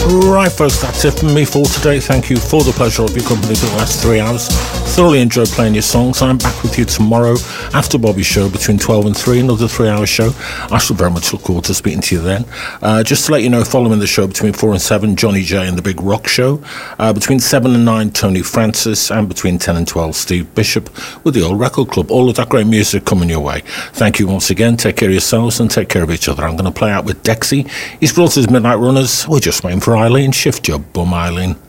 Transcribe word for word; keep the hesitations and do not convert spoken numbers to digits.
Right, folks, that's it from me for today. Thank you for the pleasure of your company for the last three hours. Thoroughly enjoyed playing your songs. I'm back with you tomorrow after Bobby's show between twelve and three, another three-hour show. I shall very much look forward to speaking to you then. Uh, just to let you know, following the show between four and seven, Johnny J and the Big Rock Show. Uh, between seven and nine, Tony Francis. And between ten and twelve, Steve Bishop with the Old Record Club. All of that great music coming your way. Thank you once again. Take care of yourselves and take care of each other. I'm going to play out with Dexy. He's brought his Midnight Runners. We're just waiting for Eileen. Shift your bum, Eileen.